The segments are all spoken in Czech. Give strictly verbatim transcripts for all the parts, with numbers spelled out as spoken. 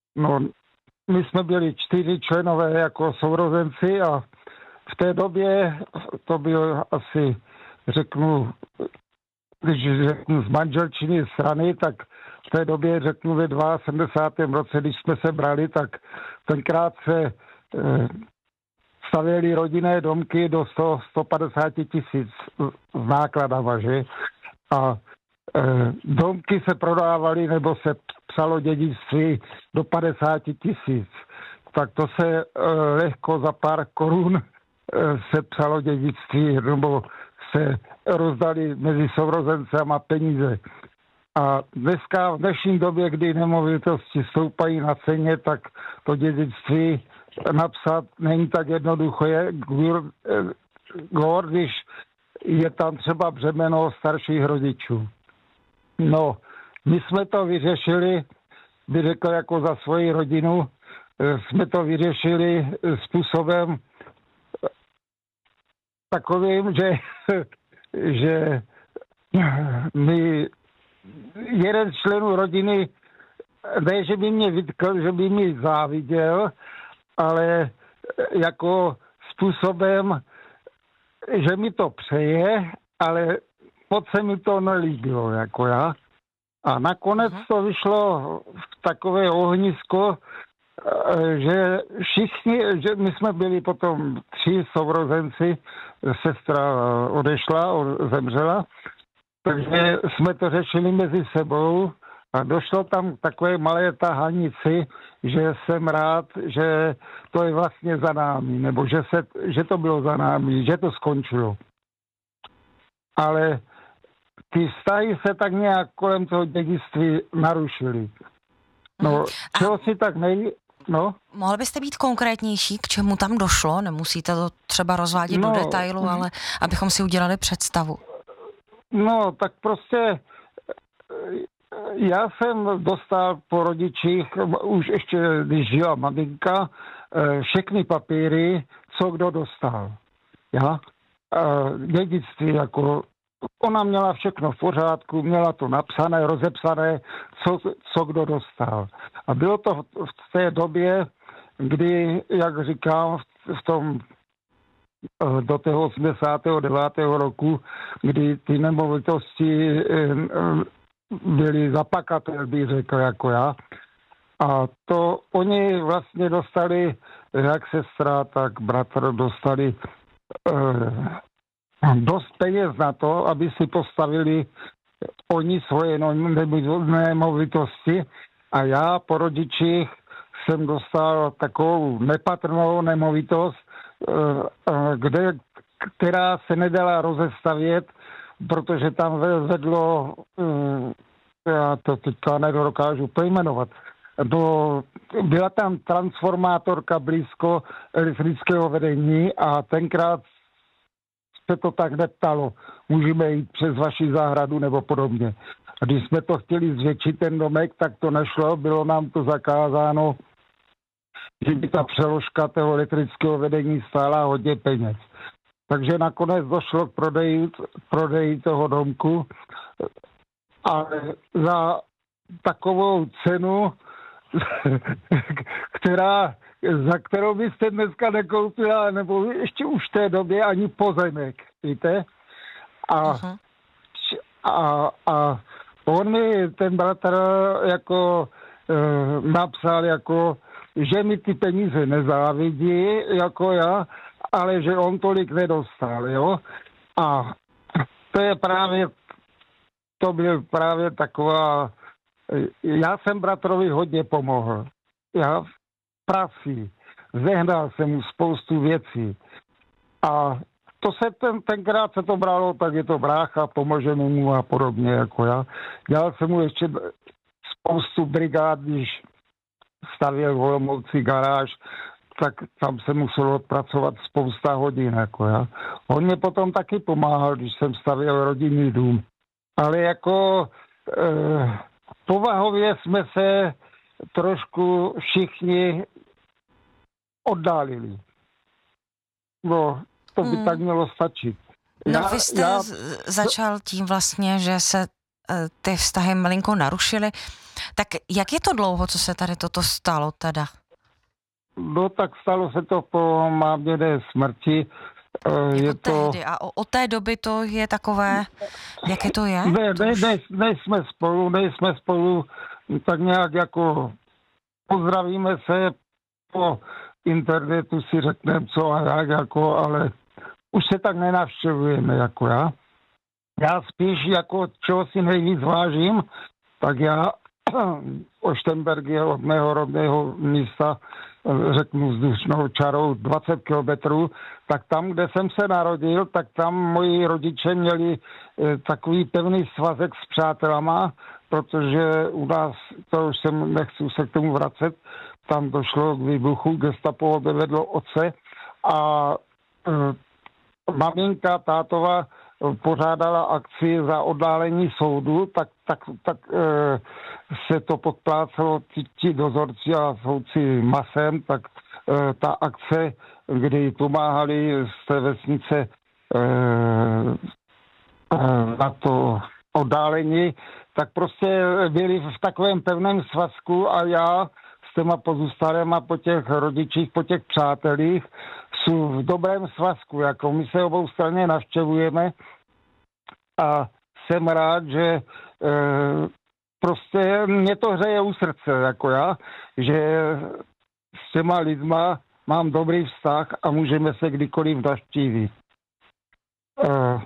No, my jsme byli čtyři členové jako sourozenci a v té době, to byl asi, řeknu, když řeknu z manželčiny strany, tak v té době, řeknu, ve sedmdesátém druhém roce, když jsme se brali, tak tenkrát se e, stavěly rodinné domky do sto až sto padesát tisíc s nákladama, že? A e, domky se prodávaly, nebo se psalo dědictví do padesát tisíc. Tak to se e, lehko za pár korun e, se psalo dědictví, nebo se rozdali mezi sourozencema peníze. A dneska, v dnešní době, kdy nemovitosti stoupají na ceně, tak to dědictví napsat není tak jednoduché, když je tam třeba břemeno starších rodičů. No, my jsme to vyřešili, bych řekl jako za svoji rodinu, jsme to vyřešili způsobem takovým, že, že my, jeden z členů rodiny, ne, že by mě vytkl, že by mi záviděl, ale jako způsobem, že mi to přeje, ale moc se mi to nelíbilo, jako já. A nakonec to vyšlo v takové ohnisko, že všichni, že my jsme byli potom tři sourozenci, sestra odešla, zemřela, takže jsme to řešili mezi sebou a došlo tam k takové malé tahanici, že jsem rád, že to je vlastně za námi, nebo že, se, že to bylo za námi, že to skončilo. Ale ty vztahy se tak nějak kolem toho dědictví narušily. No, čeho si tak nej... No. Mohl byste být konkrétnější, k čemu tam došlo? Nemusíte to třeba rozvádět no, do detailu, ale abychom si udělali představu. No, tak prostě já jsem dostal po rodičích, už ještě když žila maminka, všechny papíry, co kdo dostal. Já? Dědictví, jako ona měla všechno v pořádku, měla to napsané, rozepsané, co, co kdo dostal. A bylo to v té době, kdy, jak říkám, v tom do toho osmdesátého devátého roku, kdy ty nemovitosti byly zapakatel, bych řekl, jako já. A to oni vlastně dostali, jak sestra, tak bratr dostali dost peněz na to, aby si postavili oni svoje nemovitosti a já po rodičích jsem dostal takovou nepatrnou nemovitost, kde, která se nedala rozestavět, protože tam vedlo, já to teďka nedokážu pojmenovat, do, byla tam transformátorka blízko elektrického vedení a tenkrát se to tak neptalo, můžeme jít přes vaši zahradu nebo podobně. A když jsme to chtěli zvětšit ten domek, tak to nešlo, bylo nám to zakázáno, že by ta přeložka toho elektrického vedení stála hodně peněz. Takže nakonec došlo k prodeji, prodeji toho domku, ale za takovou cenu, která, za kterou byste dneska nekoupila, nebo ještě už v té době ani pozemek, víte? A, uh-huh. a, a on mi, ten bratr, jako e, napsal, jako, že mi ty peníze nezávidí, jako já, ale že on tolik nedostal, jo? A to je právě, to byl právě taková, já jsem bratrovi hodně pomohl. Já v práci, zehnal jsem mu spoustu věcí. A to se ten, tenkrát se to bralo, tak je to brácha, pomůžeme mu a podobně, jako já. Dělal jsem mu ještě spoustu brigád, když stavěl v Olomouci garáž, tak tam se muselo odpracovat spousta hodin, jako já. On mě potom taky pomáhal, když jsem stavěl rodinný dům. Ale jako eh, povahově jsme se trošku všichni oddálili. No, to by hmm. tak mělo stačit. Já, no vy jste já... začal tím vlastně, že se ty vztahy malinko narušily. Tak jak je to dlouho, co se tady toto stalo teda? No tak stalo se to po máměné smrti. Jako je tehdy. to... A od té doby to je takové, jaké to je? Ne, to ne, už... ne, nejsme spolu, nejsme spolu, tak nějak jako pozdravíme se po internetu, si řekneme co a jak, jako, ale už se tak nenavštěvujeme jako já. Já spíš jako čeho si nejvíc vážím, tak já Oštenberg je od mého rodného místa, řeknu vzdušnou čarou dvacet kilometrů, tak tam, kde jsem se narodil, tak tam moji rodiče měli e, takový pevný svazek s přátelama, protože u nás, to už jsem, nechci se k tomu vracet, tam došlo k výbuchu, gestapo dovedlo otce a e, maminka, tátova pořádala akci za oddálení soudu, tak, tak, tak e, se to podplácelo ti, ti dozorci a soudci masem, tak e, ta akce, kdy pomáhali z té vesnice e, e, na to oddálení, tak prostě byli v takovém pevném svazku a já s těma pozůstalýma po těch rodičích, po těch přátelích jsou v dobrém svazku, jako my se obou straně navštěvujeme a jsem rád, že e, prostě mě to hřeje u srdce, jako já, že s těma lidma mám dobrý vztah a můžeme se kdykoliv navštívit. E,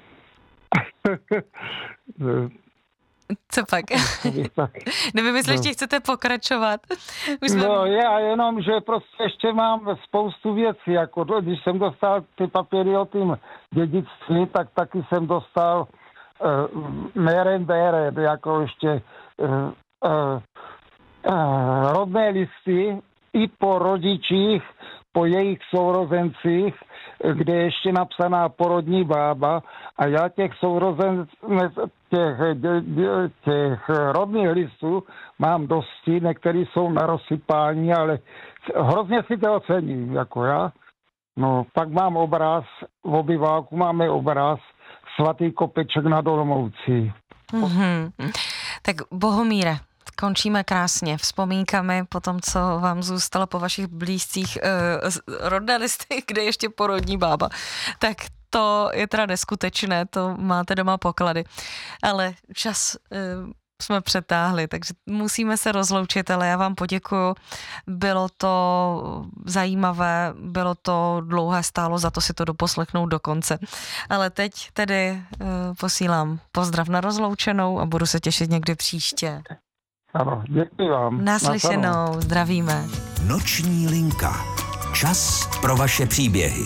Co pak? Nevím, jestli ještě chcete pokračovat. Už jsme... No já jenom, že prostě ještě mám spoustu věcí, jako když jsem dostal ty papíry o tým dědictví, tak taky jsem dostal uh, meren beren, jako ještě uh, uh, uh, rodné listy i po rodičích, po jejich sourozencích, kde je ještě napsaná porodní bába a já těch sourozenců, těch, těch rodných listů mám dosti, některý jsou na rozsypání, ale hrozně si to ocením, jako já. No, pak mám obraz, v obyváku máme obraz svatý kopeček nad Olomoucí. Mm-hmm. Tak Bohumíre, končíme krásně vzpomínkami po tom, co vám zůstalo po vašich blízcích uh, rodné listy, kde ještě porodní bába. Tak to je teda neskutečné, to máte doma poklady. Ale čas uh, jsme přetáhli, takže musíme se rozloučit, ale já vám poděkuju. Bylo to zajímavé, bylo to dlouhé, stálo za to si to doposlechnout do konce. Ale teď tedy uh, posílám pozdrav na rozloučenou a budu se těšit někdy příště. Ano, děkuji vám. Naslyšenou, zdravíme. Noční linka. Čas pro vaše příběhy.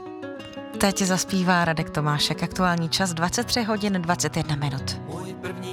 Teď zaspívá Radek Tomášek. Aktuální čas dvacet tři hodin dvacet jedna minut.